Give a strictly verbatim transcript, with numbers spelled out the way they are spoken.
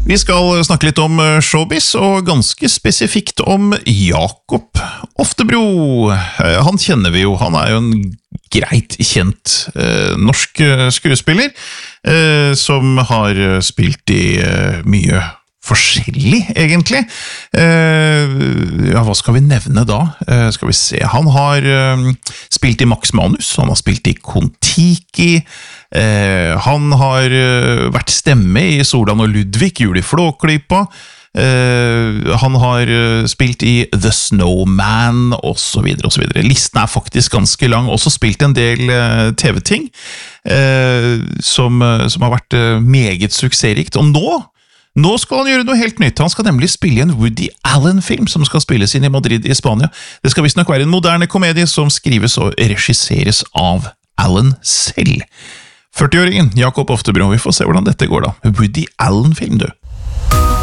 Vi skal snakke litt om showbiz, og ganske spesifikt om Jakob Oftebro. Han kjenner vi jo, han er jo en greit kjent eh, norsk skuespiller, eh, som har spilt i eh, mye forskjellig, egentlig. Eh, ja, hva skal vi nevne da? Eh, skal vi se, han har eh, spilt i Max Manus, han har spilt i Kon-Tiki, eh, han har eh, vært stemme i Solan og Ludvig, Jul i Flåklypa, eh, han har eh, spilt i The Snowman, og så videre, og så videre. Listen er faktisk ganske lang, også spilt en del eh, T V-ting, eh, som, som har vært eh, meget suksessrikt, og nå Nå skal han gjøre noe helt nytt. Han skal nemlig spille i en Woody Allen-film som skal spilles inn i Madrid i Spania. Det skal visst nok være en moderne komedie som skrives og regisseres av Allen selv. førtiåringen Jakob Oftebro, vi får se hvordan dette går da. Woody Allen-film, du.